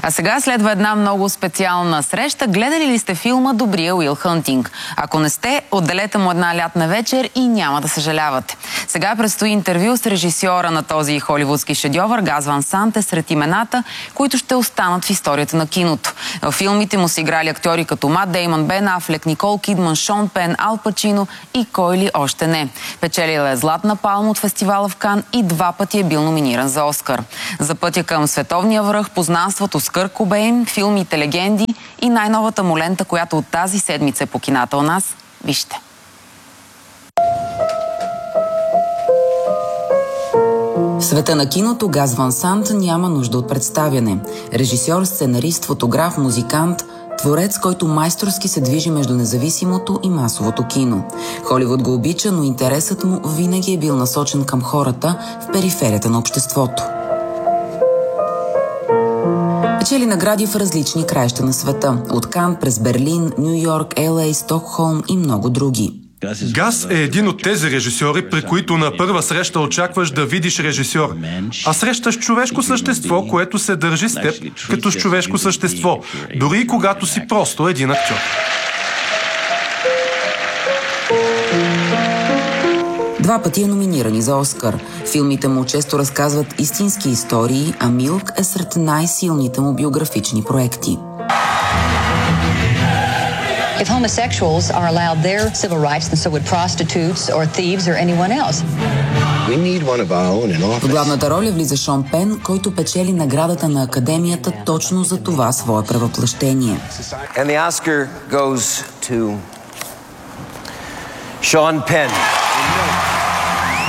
А сега следва една много специална среща. Гледали ли сте филма "Добрия Уил Хънтинг"? Ако не сте, отделете му една лятна вечер и няма да съжалявате. Сега предстои интервю с режисьора на този холивудски шедьовър. Гас Ван Sant е сред имената, които ще останат в историята на киното. В филмите му са играли актьори като Мат Деймън, Бен Афлек, Никол Кидман, Шон Пен, Ал Пачино и кой ли още не. Печелил е Златна палма от фестивала в Кан и 2 пъти е бил номиниран за Оскар. За пътя към световния връх, познанството с Кърт Кобейн, филмите легенди и най-новата му лента, която от тази седмица е по кината у нас. Вижте! В света на киното Гас Ван Sant няма нужда от представяне. Режисьор, сценарист, фотограф, музикант, творец, който майсторски се движи между независимото и масовото кино. Холивуд го обича, но интересът му винаги е бил насочен към хората в периферията на обществото. Печели награди в различни краища на света. От Кан през Берлин, Ню Йорк, Л.А., Стокхолм и много други. Гас е един от тези режисьори, при които на първа среща очакваш да видиш режисьор, а срещаш човешко същество, което се държи с теб като с човешко същество, дори и когато си просто един актьор. Два пъти е номинирани за Оскар. Филмите му често разказват истински истории, а Милк е сред най-силните му биографични проекти. If homosexuals are allowed their civil rights, then so would prostitutes or thieves or anyone else. We need one of our own in office. В главната роля влиза Шон Пен, който печели наградата на Академията точно за това свое превъплъщение. And the Oscar goes to Sean Penn.